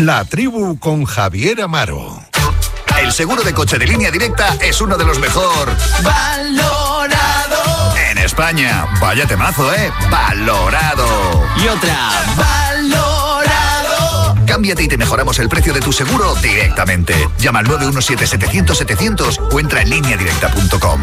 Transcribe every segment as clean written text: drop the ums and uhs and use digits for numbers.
La Tribu con Javier Amaro. El seguro de coche de Línea Directa es uno de los mejor valorado en España. Vaya temazo, valorado. Y otra, valorado. Cámbiate y te mejoramos el precio de tu seguro directamente. Llama al 917-700-700 o entra en lineadirecta.com.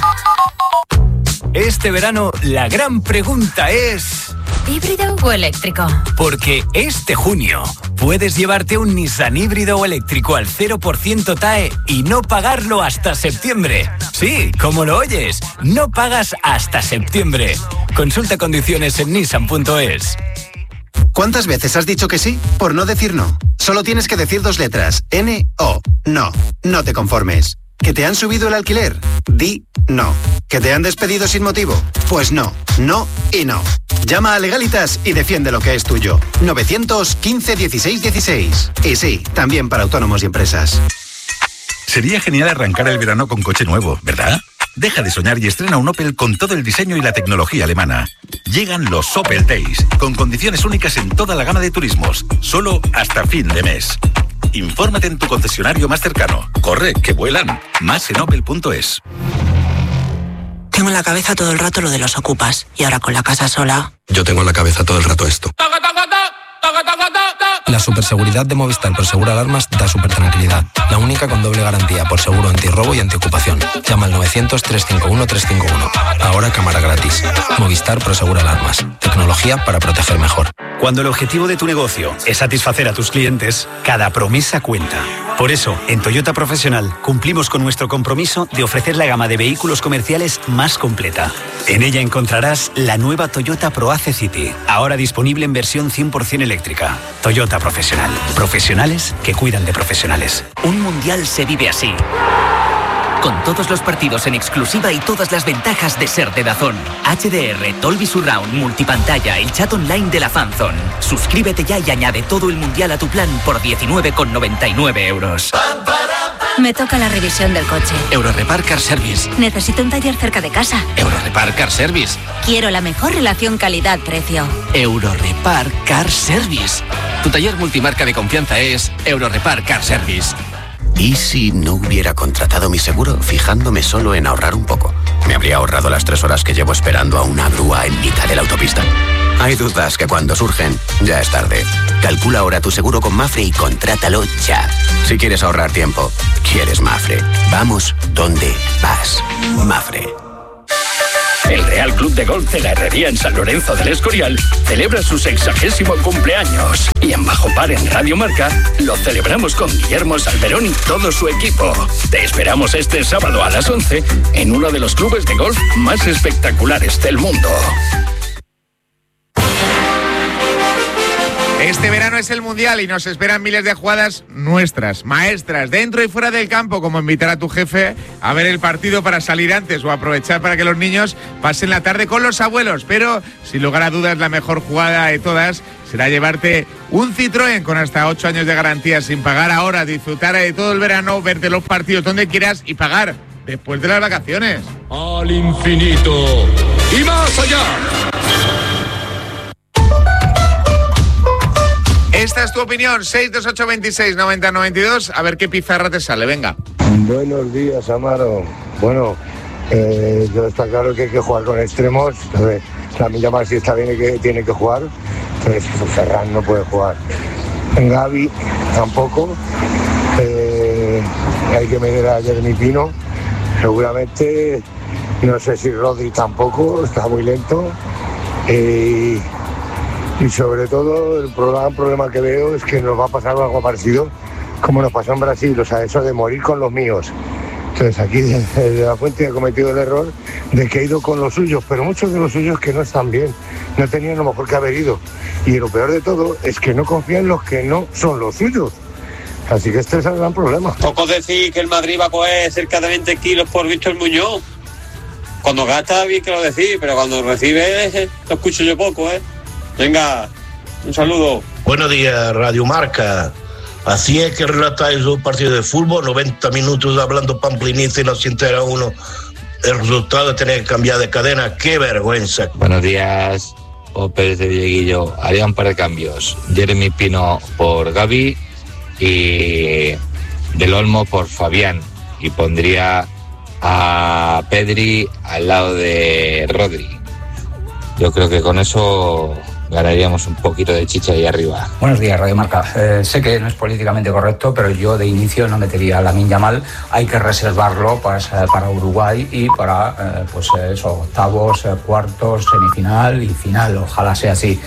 Este verano la gran pregunta es... ¿híbrido o eléctrico? Porque este junio puedes llevarte un Nissan híbrido o eléctrico al 0% TAE y no pagarlo hasta septiembre. Sí, como lo oyes, no pagas hasta septiembre. Consulta condiciones en nissan.es. ¿Cuántas veces has dicho que sí por no decir no? Solo tienes que decir 2 letras. N-O. No. No te conformes. ¿Que te han subido el alquiler? Di no. ¿Que te han despedido sin motivo? Pues no. No y no. Llama a Legalitas y defiende lo que es tuyo. 915 16 16. Y sí, también para autónomos y empresas. Sería genial arrancar el verano con coche nuevo, ¿verdad? Deja de soñar y estrena un Opel con todo el diseño y la tecnología alemana. Llegan los Opel Days, con condiciones únicas en toda la gama de turismos, solo hasta fin de mes. Infórmate en tu concesionario más cercano. Corre, que vuelan. Más en opel.es. Tengo en la cabeza todo el rato lo de los ocupas. Y ahora con la casa sola... Yo tengo en la cabeza todo el rato esto. La superseguridad de Movistar Prosegur Alarmas da súper tranquilidad. La única con doble garantía por seguro antirrobo y antiocupación. Llama al 900-351-351. Ahora cámara gratis. Movistar Prosegur Alarmas. Tecnología para proteger mejor. Cuando el objetivo de tu negocio es satisfacer a tus clientes, cada promesa cuenta. Por eso, en Toyota Profesional cumplimos con nuestro compromiso de ofrecer la gama de vehículos comerciales más completa. En ella encontrarás la nueva Toyota ProAce City, ahora disponible en versión 100% eléctrica. Toyota Profesional. Profesionales que cuidan de profesionales. Un mundial se vive así. Con todos los partidos en exclusiva y todas las ventajas de ser de DAZN. HDR, Dolby Surround, multipantalla, el chat online de la Fanzone. Suscríbete ya y añade todo el mundial a tu plan por 19,99 euros. Me toca la revisión del coche. Eurorepar Car Service. Necesito un taller cerca de casa. Eurorepar Car Service. Quiero la mejor relación calidad-precio. Eurorepar Car Service. Tu taller multimarca de confianza es Eurorepar Car Service. ¿Y si no hubiera contratado mi seguro fijándome solo en ahorrar un poco? Me habría ahorrado las 3 horas que llevo esperando a una grúa en mitad de la autopista. Hay dudas que cuando surgen, ya es tarde. Calcula ahora tu seguro con Mafre y contrátalo ya. Si quieres ahorrar tiempo, quieres Mafre. Vamos donde vas. Mafre. El Real Club de Golf de la Herrería en San Lorenzo del Escorial celebra su 60º cumpleaños. Y en Bajo Par en Radio Marca lo celebramos con Guillermo Salmerón y todo su equipo. Te esperamos este sábado a las 11 en uno de los clubes de golf más espectaculares del mundo. Este verano es el Mundial y nos esperan miles de jugadas nuestras, maestras, dentro y fuera del campo, como invitar a tu jefe a ver el partido para salir antes o aprovechar para que los niños pasen la tarde con los abuelos. Pero, sin lugar a dudas, la mejor jugada de todas será llevarte un Citroën con hasta 8 años de garantía sin pagar ahora, disfrutar de todo el verano, verte los partidos donde quieras y pagar después de las vacaciones. Al infinito y más allá. Esta es tu opinión, 628269092, a ver qué pizarra te sale, venga. Buenos días, Amaro. Bueno, está claro que hay que jugar con extremos. Entonces, Lamine Yamal sí está bien que tiene que jugar, entonces Ferran no puede jugar. Gavi tampoco. Hay que meter a Jeremy Pino. Seguramente, no sé si Rodri tampoco, está muy lento. Y sobre todo el problema que veo es que nos va a pasar algo parecido como nos pasó en Brasil, o sea, eso de morir con los míos. Entonces aquí desde la Fuente he cometido el error de que he ido con los suyos, pero muchos de los suyos que no están bien, no tenían lo mejor que haber ido. Y lo peor de todo es que no confían en los que no son los suyos. Así que este es el gran problema. Poco decir que el Madrid va a coger cerca de 20 kilos por Víctor Muñoz. Cuando gasta bien que lo decís, pero cuando recibe lo escucho yo poco, Venga, un saludo. Buenos días, Radio Marca. Así es que relatáis un partido de fútbol, 90 minutos hablando pampliniza y no se entera uno. El resultado de tener que cambiar de cadena, qué vergüenza. Buenos días, Pérez de Villeguillo. Haría un par de cambios. Jeremy Pino por Gavi y Del Olmo por Fabián, y pondría a Pedri al lado de Rodri. Yo creo que con eso ganaríamos un poquito de chicha ahí arriba. Buenos días, Radio Marca. Sé que no es políticamente correcto, pero yo de inicio no metería a Lamine Yamal. Hay que reservarlo para Uruguay y para octavos, cuartos, semifinal y final. Ojalá sea así.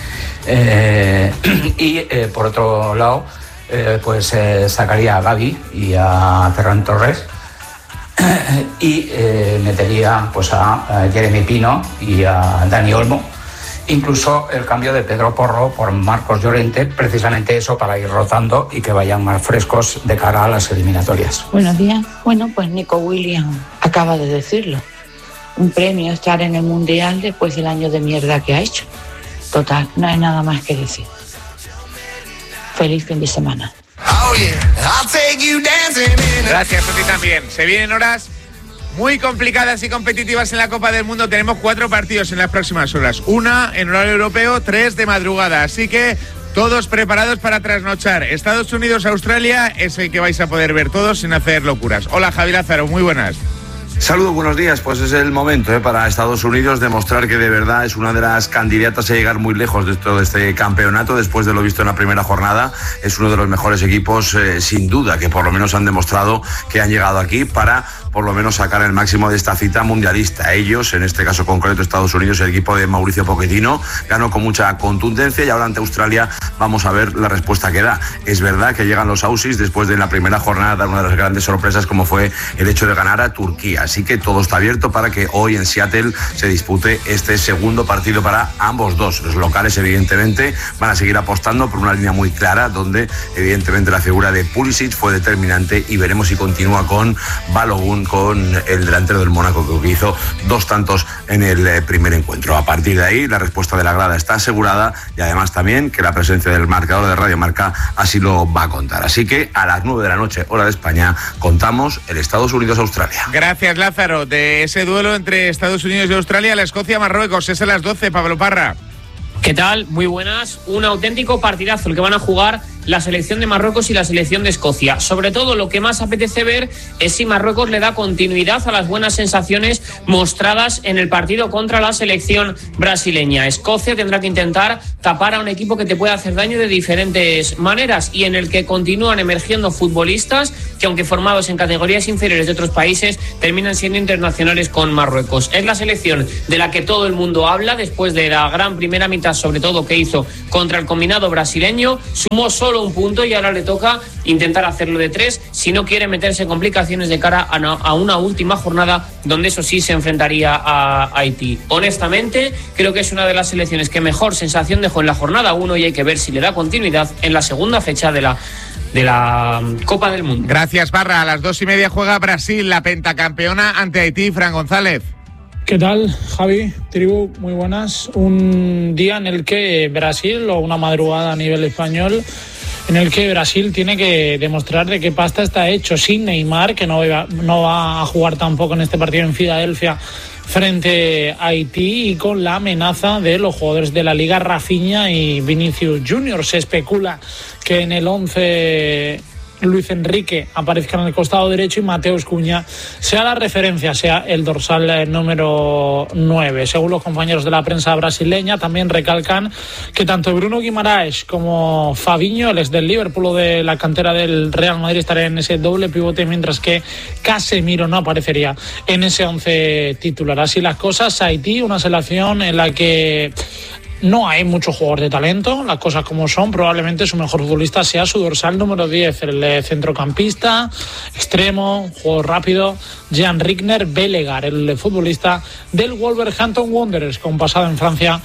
Por otro lado, sacaría a Gavi y a Ferran Torres. Y metería a Jeremy Pino y a Dani Olmo. Incluso el cambio de Pedro Porro por Marcos Llorente, precisamente eso, para ir rozando y que vayan más frescos de cara a las eliminatorias. Buenos días. Bueno, pues Nico Williams acaba de decirlo. Un premio estar en el Mundial después del año de mierda que ha hecho. Total, no hay nada más que decir. Feliz fin de semana. Gracias a ti también. Se vienen horas muy complicadas y competitivas en la Copa del Mundo. Tenemos 4 partidos en las próximas horas. 1 en horario europeo, 3 de madrugada. Así que todos preparados para trasnochar. Estados Unidos, Australia es el que vais a poder ver todos sin hacer locuras. Hola, Javi Lázaro, muy buenas. Saludos, buenos días. Pues es el momento para Estados Unidos demostrar que de verdad es una de las candidatas a llegar muy lejos de todo este campeonato. Después de lo visto en la primera jornada, es uno de los mejores equipos, sin duda, que por lo menos han demostrado que han llegado aquí para por lo menos sacar el máximo de esta cita mundialista. Ellos, en este caso concreto Estados Unidos, el equipo de Mauricio Pochettino, ganó con mucha contundencia y ahora ante Australia vamos a ver la respuesta que da. Es verdad que llegan los Aussies después de en la primera jornada dar una de las grandes sorpresas como fue el hecho de ganar a Turquía. Así que todo está abierto para que hoy en Seattle se dispute este segundo partido para ambos dos. Los locales evidentemente van a seguir apostando por una línea muy clara donde evidentemente la figura de Pulisic fue determinante y veremos si continúa con Balogun, con el delantero del Mónaco que hizo 2 tantos en el primer encuentro. A partir de ahí la respuesta de la grada está asegurada y además también que la presencia del marcador de Radio Marca así lo va a contar. Así que a las 9 de la noche, hora de España, contamos el Estados Unidos-Australia. Gracias, Lázaro. De ese duelo entre Estados Unidos y Australia, la Escocia-Marruecos es a las 12, Pablo Parra. ¿Qué tal? Muy buenas. Un auténtico partidazo el que van a jugar la selección de Marruecos y la selección de Escocia. Sobre todo lo que más apetece ver es si Marruecos le da continuidad a las buenas sensaciones mostradas en el partido contra la selección brasileña. Escocia tendrá que intentar tapar a un equipo que te puede hacer daño de diferentes maneras y en el que continúan emergiendo futbolistas que, aunque formados en categorías inferiores de otros países, terminan siendo internacionales con Marruecos. Es la selección de la que todo el mundo habla después de la gran primera mitad, sobre todo que hizo contra el combinado brasileño. Sumó solo un punto y ahora le toca intentar hacerlo de 3 si no quiere meterse en complicaciones de cara a una última jornada donde eso sí se enfrentaría a Haití. Honestamente, creo que es una de las selecciones que mejor sensación dejó en la jornada 1 y hay que ver si le da continuidad en la segunda fecha de la Copa del Mundo. Gracias, Parra. A las 2:30 juega Brasil, la pentacampeona, ante Haití. Fran González. ¿Qué tal, Javi? Tribu, muy buenas. Un día en el que Brasil, o una madrugada a nivel español, en el que Brasil tiene que demostrar de qué pasta está hecho sin Neymar, que no va a jugar tampoco en este partido en Filadelfia frente a Haití, y con la amenaza de los jugadores de la Liga, Rafinha y Vinicius Junior. Se especula que en el 11 Luis Enrique aparezca en el costado derecho y Mateus Cunha sea la referencia, sea el dorsal número 9. Según los compañeros de la prensa brasileña, también recalcan que tanto Bruno Guimaraes como Fabinho, el ex del Liverpool o de la cantera del Real Madrid, estarían en ese doble pivote, mientras que Casemiro no aparecería en ese 11 titular. Así las cosas, Haití, una selección en la que no hay muchos jugadores de talento, las cosas como son. Probablemente su mejor futbolista sea su dorsal número 10, el centrocampista, extremo, juego rápido, Jan Rigner Bellegar, el futbolista del Wolverhampton Wanderers, con pasado en Francia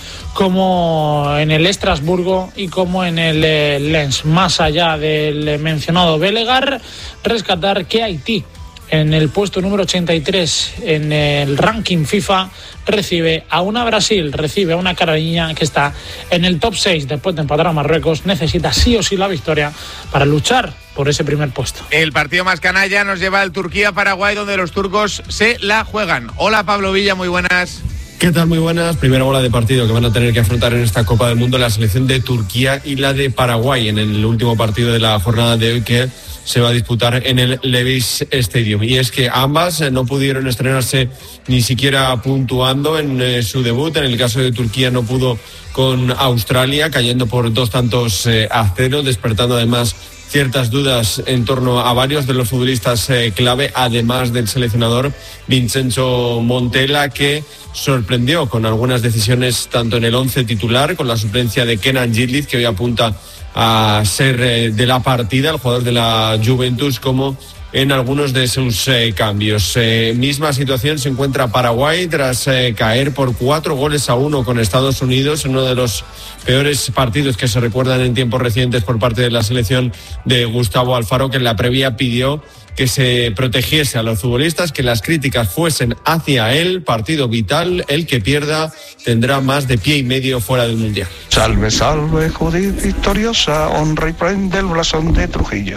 como en el Estrasburgo y como en el Lens. Más allá del mencionado Bellegar, rescatar que Haití, en el puesto número 83 en el ranking FIFA, recibe a una Brasil, recibe a una Carolina que está en el top 6 después de empatar a Marruecos. Necesita sí o sí la victoria para luchar por ese primer puesto. El partido más canalla nos lleva al Turquía-Paraguay, donde los turcos se la juegan. Hola, Pablo Villa, muy buenas. ¿Qué tal? Muy buenas. Primera bola de partido que van a tener que afrontar en esta Copa del Mundo la selección de Turquía y la de Paraguay en el último partido de la jornada de hoy, que se va a disputar en el Levi's Stadium. Y es que ambas no pudieron estrenarse ni siquiera puntuando en su debut. En el caso de Turquía no pudo con Australia, cayendo por 2-0, despertando además ciertas dudas en torno a varios de los futbolistas clave, además del seleccionador Vincenzo Montella, que sorprendió con algunas decisiones tanto en el 11 titular, con la suplencia de Kenan Yıldız, que hoy apunta a ser de la partida, el jugador de la Juventus, como en algunos de sus cambios. Misma situación se encuentra Paraguay tras caer por 4-1 con Estados Unidos, en uno de los peores partidos que se recuerdan en tiempos recientes por parte de la selección de Gustavo Alfaro, que en la previa pidió que se protegiese a los futbolistas, que las críticas fuesen hacia él. Partido vital, el que pierda tendrá más de pie y medio fuera del Mundial. Salve, salve, Judith victoriosa, honra y prende el blasón de Trujillo.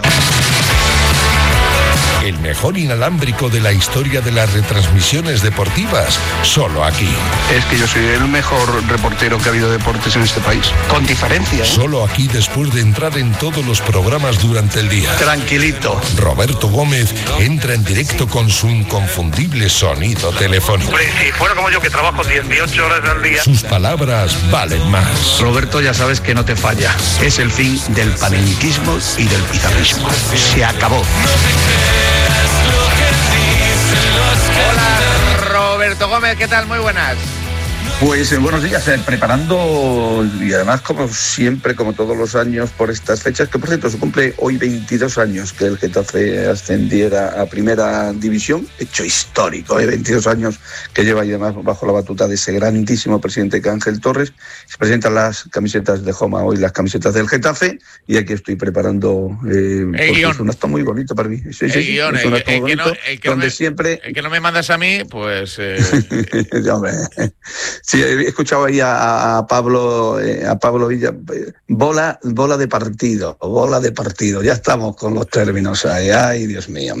El mejor inalámbrico de la historia de las retransmisiones deportivas, solo aquí. Es que yo soy el mejor reportero que ha habido de deportes en este país, con diferencia, ¿eh? Solo aquí, después de entrar en todos los programas durante el día. Tranquilito. Roberto Gómez entra en directo con su inconfundible sonido telefónico. Hombre, si fuera como yo, que trabajo 18 horas al día. Sus palabras valen más. Roberto, ya sabes que no te falla. Es el fin del panenquismo y del pizarrismo. Se acabó. Hola, Roberto Gómez, ¿qué tal? Muy buenas. Pues buenos días, preparando, y además como siempre, como todos los años por estas fechas, que por cierto se cumple hoy 22 años que el Getafe ascendiera a Primera División, hecho histórico, 22 años que lleva, y además bajo la batuta de ese grandísimo presidente que Ángel Torres. Se presentan las camisetas de Joma hoy, las camisetas del Getafe, y aquí estoy preparando, es un acto muy bonito para mí. Sí, el guión, es un acto muy bonito, donde siempre... El que no me mandas a mí, pues... Hombre. Sí, he escuchado ahí a Pablo Villa. Bola de partido. Ya estamos con los términos ahí. Ay, Dios mío.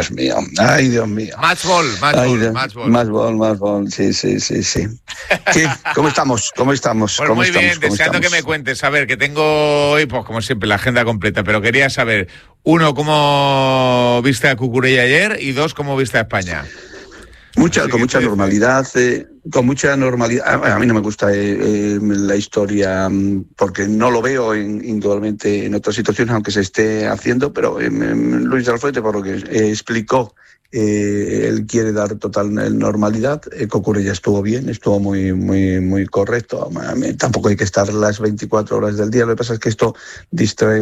Match ball. Sí. ¿Qué? ¿Cómo estamos? Pues muy bien, deseando que me cuentes. A ver, que tengo hoy, pues como siempre, la agenda completa, pero quería saber, uno, ¿cómo viste a Cucurella ayer? Y dos, ¿cómo viste a España? Con mucha normalidad. A mí no me gusta la historia, porque no lo veo indudablemente en otras situaciones, aunque se esté haciendo, pero Luis Alfrete, por lo que explicó, él quiere dar total normalidad. Cucurella estuvo bien, estuvo muy correcto. Tampoco hay que estar las 24 horas del día. Lo que pasa es que esto distrae